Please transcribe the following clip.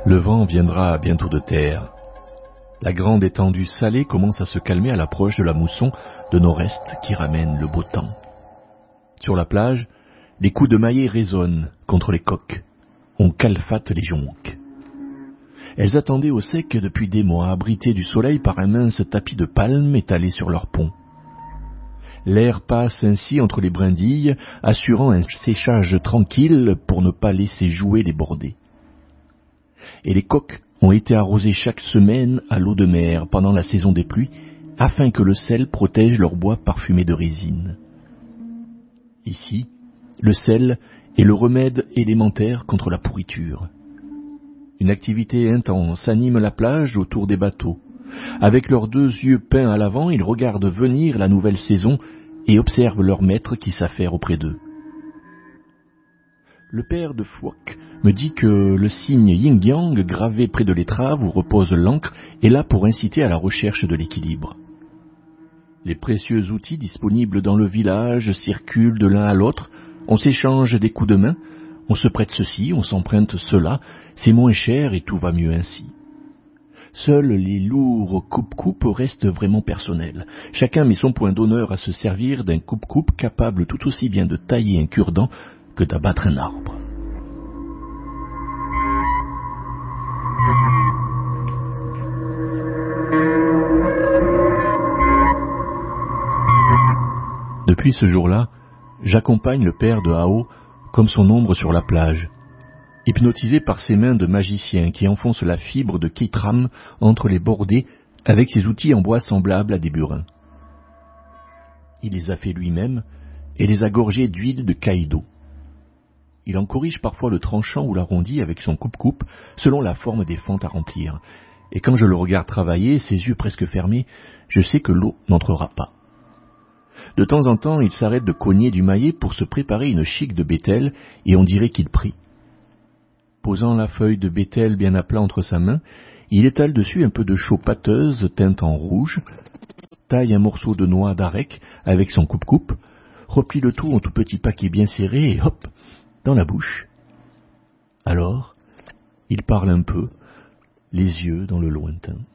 Le vent viendra bientôt de terre. La grande étendue salée commence à se calmer à l'approche de la mousson de nord-est qui ramène le beau temps. Sur la plage, les coups de maillet résonnent contre les coques. On calfate les jonques. Elles attendaient au sec depuis des mois, abritées du soleil par un mince tapis de palmes étalé sur leur pont. L'air passe ainsi entre les brindilles, assurant un séchage tranquille pour ne pas laisser jouer les bordées. Et les coques ont été arrosées chaque semaine à l'eau de mer pendant la saison des pluies, afin que le sel protège leur bois parfumé de résine. Ici, le sel est le remède élémentaire contre la pourriture. Une activité intense anime la plage autour des bateaux. Avec leurs 2 yeux peints à l'avant, ils regardent venir la nouvelle saison et observent leur maître qui s'affaire auprès d'eux. Le père de Fouoc me dit que le signe yin-yang gravé près de l'étrave où repose l'ancre est là pour inciter à la recherche de l'équilibre. Les précieux outils disponibles dans le village circulent de l'un à l'autre, on s'échange des coups de main, on se prête ceci, on s'emprunte cela, c'est moins cher et tout va mieux ainsi. Seuls les lourds coupe-coupe restent vraiment personnels. Chacun met son point d'honneur à se servir d'un coupe-coupe capable tout aussi bien de tailler un cure-dent que d'abattre un arbre. Depuis ce jour-là, j'accompagne le père de Hao comme son ombre sur la plage, hypnotisé par ses mains de magicien qui enfoncent la fibre de Kitram entre les bordées avec ses outils en bois semblables à des burins. Il les a fait lui-même et les a gorgés d'huile de Kaido. Il en corrige parfois le tranchant ou l'arrondi avec son coupe-coupe selon la forme des fentes à remplir. Et quand je le regarde travailler, ses yeux presque fermés, je sais que l'eau n'entrera pas. De temps en temps, il s'arrête de cogner du maillet pour se préparer une chique de bétel et on dirait qu'il prie. Posant la feuille de bétel bien à plat entre sa main, il étale dessus un peu de chaux pâteuse teinte en rouge, taille un morceau de noix d'arec avec son coupe-coupe, replie le tout en tout petit paquet bien serré et hop, dans la bouche. Alors, il parle un peu, les yeux dans le lointain.